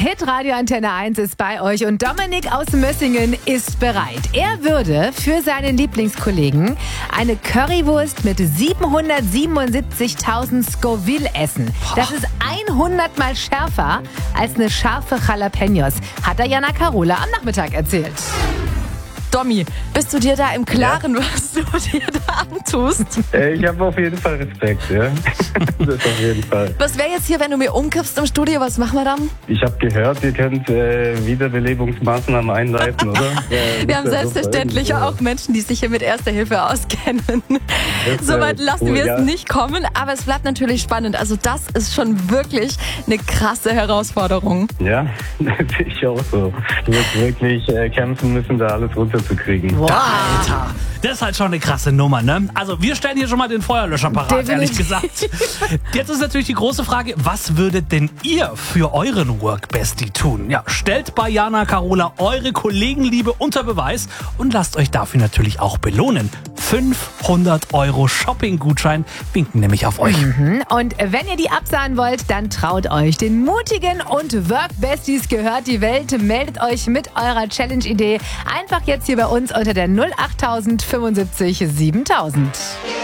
Hitradio Antenne 1 ist bei euch und Dominik aus Mössingen ist bereit. Er würde für seinen Lieblingskollegen eine Currywurst mit 777.000 Scoville essen. Das ist 100 Mal schärfer als eine scharfe Jalapenos, hat der Jana Carola am Nachmittag erzählt. Domi, bist du dir da im Klaren, was du dir da antust? Ich habe auf jeden Fall Respekt, ja. Das auf jeden Fall. Was wäre jetzt hier, wenn du mir umkippst im Studio? Was machen wir dann? Ich habe gehört, ihr könnt Wiederbelebungsmaßnahmen einleiten, oder? Wir haben selbstverständlich auch Menschen, die sich hier mit Erster Hilfe auskennen. Soweit lassen wir es nicht kommen, aber es bleibt natürlich spannend. Also das ist schon wirklich eine krasse Herausforderung. Ja, das sehe ich auch so. Du wirst wirklich kämpfen müssen, da alles runterzukriegen. Wow. Alter, das ist halt schon eine krasse Nummer, ne? Also wir stellen hier schon mal den Feuerlöscher parat, ehrlich gesagt. Jetzt ist natürlich die große Frage, was würdet denn ihr für euren Work-Bestie tun? Ja, stellt bei Jana Carola eure Kollegenliebe unter Beweis und lasst euch dafür natürlich auch belohnen. 500 € Shopping-Gutschein winken nämlich auf euch. Und wenn ihr die absahen wollt, dann traut euch. Den mutigen und Work-Besties gehört die Welt. Meldet euch mit eurer Challenge-Idee einfach jetzt hier bei uns unter der 08000 75 7000.